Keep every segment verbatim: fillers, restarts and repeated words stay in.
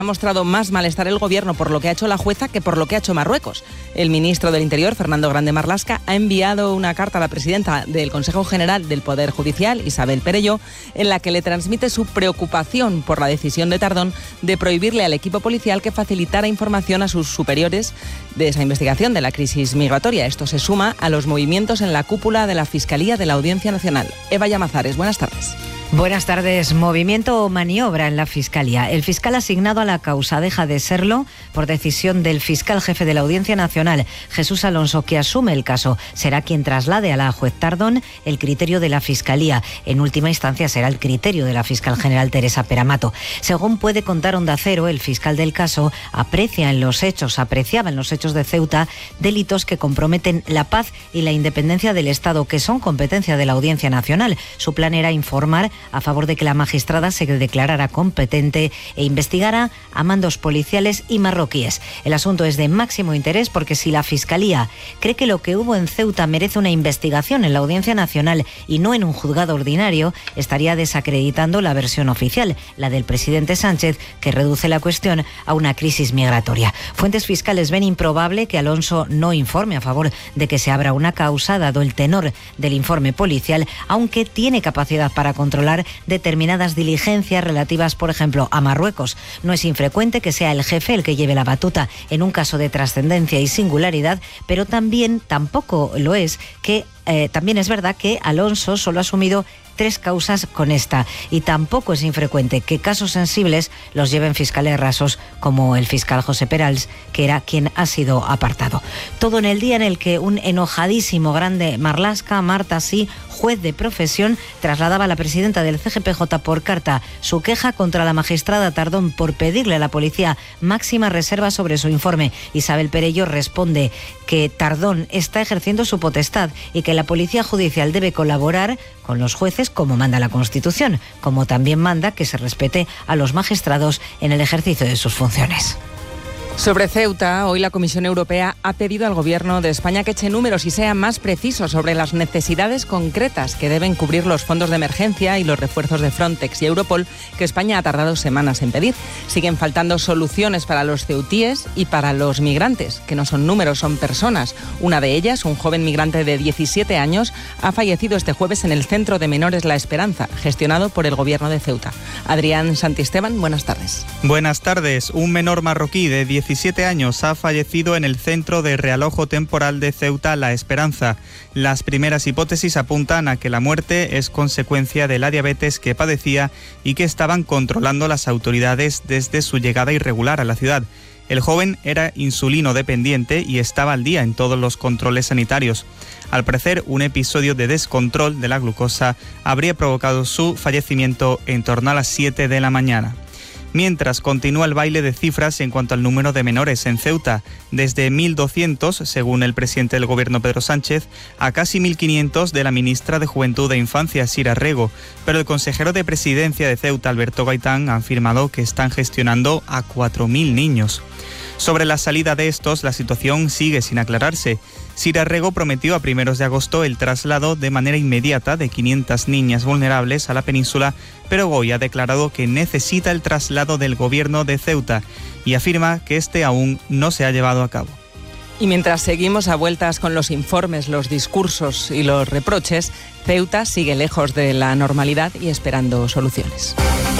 Ha mostrado más malestar el Gobierno por lo que ha hecho la jueza que por lo que ha hecho Marruecos. El ministro del Interior, Fernando Grande Marlaska, ha enviado una carta a la presidenta del Consejo General del Poder Judicial, Isabel Perelló, en la que le transmite su preocupación por la decisión de Tardón de prohibirle al equipo policial que facilitara información a sus superiores de esa investigación de la crisis migratoria. Esto se suma a los movimientos en la cúpula de la Fiscalía de la Audiencia Nacional. Eva Llamazares, buenas tardes. Buenas tardes. Movimiento o maniobra en la Fiscalía. El fiscal asignado a la causa deja de serlo por decisión del fiscal jefe de la Audiencia Nacional, Jesús Alonso, que asume el caso. Será quien traslade a la juez Tardón el criterio de la Fiscalía. En última instancia será el criterio de la fiscal general Teresa Peramato. Según puede contar Onda Cero, el fiscal del caso aprecia en los hechos, apreciaba en los hechos de Ceuta delitos que comprometen la paz y la independencia del Estado, que son competencia de la Audiencia Nacional. Su plan era informar a favor de que la magistrada se declarara competente e investigara a mandos policiales y marroquíes. El asunto es de máximo interés porque si la Fiscalía cree que lo que hubo en Ceuta merece una investigación en la Audiencia Nacional y no en un juzgado ordinario, estaría desacreditando la versión oficial, la del presidente Sánchez, que reduce la cuestión a una crisis migratoria. Fuentes fiscales ven improbable que Alonso no informe a favor de que se abra una causa, dado el tenor del informe policial, aunque tiene capacidad para controlar determinadas diligencias relativas, por ejemplo, a Marruecos. No es infrecuente que sea el jefe el que lleve la batuta en un caso de trascendencia y singularidad, pero también tampoco lo es que eh, también es verdad que Alonso solo ha asumido tres causas con esta, y tampoco es infrecuente que casos sensibles los lleven fiscales rasos como el fiscal José Perals, que era quien ha sido apartado. Todo en el día en el que un enojadísimo Grande Marlaska, Marta Sí, juez de profesión, trasladaba a la presidenta del C G P J por carta su queja contra la magistrada Tardón por pedirle a la policía máxima reserva sobre su informe. Isabel Perelló responde que Tardón está ejerciendo su potestad y que la policía judicial debe colaborar con los jueces como manda la Constitución, como también manda que se respete a los magistrados en el ejercicio de sus funciones. Sobre Ceuta, hoy la Comisión Europea ha pedido al Gobierno de España que eche números y sea más preciso sobre las necesidades concretas que deben cubrir los fondos de emergencia y los refuerzos de Frontex y Europol que España ha tardado semanas en pedir. Siguen faltando soluciones para los ceutíes y para los migrantes, que no son números, son personas. Una de ellas, un joven migrante de diecisiete años, ha fallecido este jueves en el Centro de Menores La Esperanza, gestionado por el Gobierno de Ceuta. Adrián Santisteban, buenas tardes. Buenas tardes. Un menor marroquí de diecisiete años ha fallecido en el Centro de Realojo Temporal de Ceuta La Esperanza. Las primeras hipótesis apuntan a que la muerte es consecuencia de la diabetes que padecía y que estaban controlando las autoridades desde su llegada irregular a la ciudad. El joven era insulino dependiente y estaba al día en todos los controles sanitarios. Al parecer, un episodio de descontrol de la glucosa habría provocado su fallecimiento en torno a las siete de la mañana. Mientras continúa el baile de cifras en cuanto al número de menores en Ceuta, desde mil doscientos, según el presidente del Gobierno Pedro Sánchez, a casi mil quinientos de la ministra de Juventud e Infancia, Sira Rego, pero el consejero de Presidencia de Ceuta, Alberto Gaitán, ha afirmado que están gestionando a cuatro mil niños. Sobre la salida de estos, la situación sigue sin aclararse. Sira Rego prometió a primeros de agosto el traslado de manera inmediata de quinientas niñas vulnerables a la península, pero hoy ha declarado que necesita el traslado del Gobierno de Ceuta y afirma que este aún no se ha llevado a cabo. Y mientras seguimos a vueltas con los informes, los discursos y los reproches, Ceuta sigue lejos de la normalidad y esperando soluciones.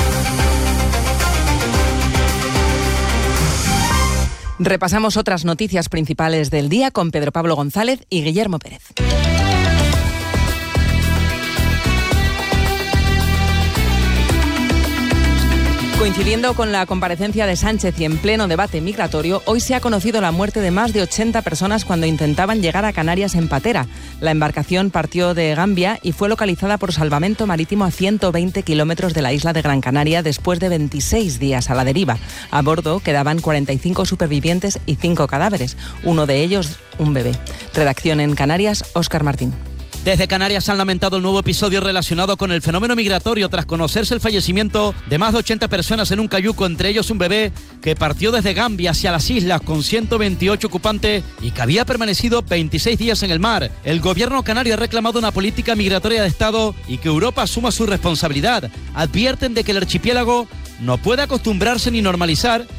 Repasamos otras noticias principales del día con Pedro Pablo González y Guillermo Pérez. Coincidiendo con la comparecencia de Sánchez y en pleno debate migratorio, hoy se ha conocido la muerte de más de ochenta personas cuando intentaban llegar a Canarias en patera. La embarcación partió de Gambia y fue localizada por salvamento marítimo a ciento veinte kilómetros de la isla de Gran Canaria después de veintiséis días a la deriva. A bordo quedaban cuarenta y cinco supervivientes y cinco cadáveres, uno de ellos un bebé. Redacción en Canarias, Óscar Martín. Desde Canarias han lamentado el nuevo episodio relacionado con el fenómeno migratorio tras conocerse el fallecimiento de más de ochenta personas en un cayuco, entre ellos un bebé que partió desde Gambia hacia las islas con ciento veintiocho ocupantes y que había permanecido veintiséis días en el mar. El gobierno canario ha reclamado una política migratoria de Estado y que Europa asuma su responsabilidad. Advierten de que el archipiélago no puede acostumbrarse ni normalizar